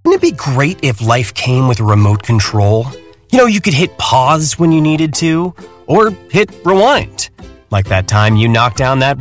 Wouldn't it be great if life came with a remote control? You could hit pause when you needed to, or hit rewind. Like that time you knocked down that